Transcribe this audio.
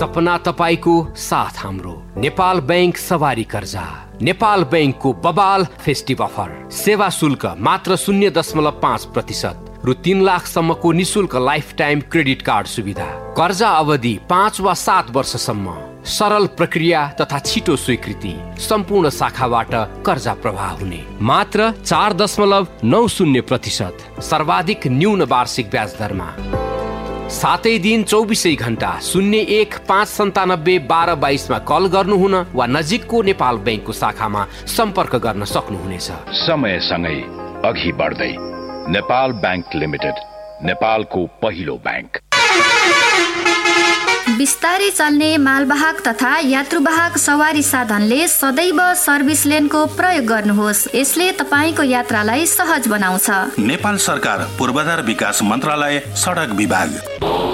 सपना तपाईको साथ हाम्रो। नेपाल बैंक सवारी कर्जा। नेपाल बैंकको बबाल फेस्टिभ अफर। सेवा शुल्क मात्र 0.5% रु 3 लाखसम्मको निशुल्क लाइफ टाइम क्रेडिट कार्ड सुविधा। कर्जा अवधि 5 वा 7 वर्षसम्म। सरल प्रक्रिया तथा छिटो स्वीकृति। सम्पूर्ण शाखाबाट कर्जा प्रवाह हुने। मात्र 4.90% सर्वाधिक न्यून वार्षिक ब्याज दरमा। 7 दिन 24 घण्टा 01-597-1222 मा कल गर्नुहुन वा नजिकको नेपाल बैंकको शाखामा सम्पर्क गर्न सक्नुहुनेछ। समयसँगै अघि बढ्दै नेपाल बैंक लिमिटेड, नेपालको पहिलो बैंक। बिस्तारै चल्ने मालवाहक तथा यात्रुवाहक सवारी साधनले सदैव सर्भिस लेनको प्रयोग गर्नुहोस्। यसले तपाईको यात्रालाई सहज बनाउँछ। नेपाल सरकार पूर्वाधार विकास मन्त्रालय, सडक विभाग।